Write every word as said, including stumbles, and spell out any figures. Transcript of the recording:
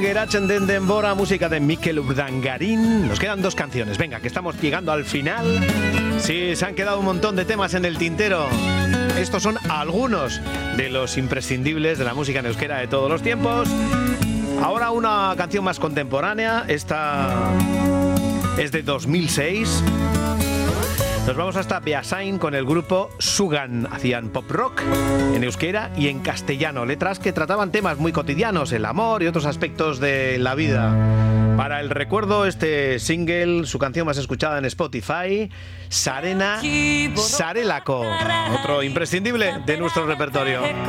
geratzen den denbora, música de Mikel Urdangarín. Nos quedan dos canciones, venga, que estamos llegando al final. Sí, se han quedado un montón de temas en el tintero. Estos son algunos de los imprescindibles de la música en euskera de todos los tiempos. Ahora una canción más contemporánea. Esta es de dos mil seis. Nos vamos hasta Beasain con el grupo Sugan. Hacían pop rock en euskera y en castellano. Letras que trataban temas muy cotidianos, el amor y otros aspectos de la vida. Para el recuerdo, este single, su canción más escuchada en Spotify, Sarena Sarelako. Otro imprescindible de nuestro repertorio.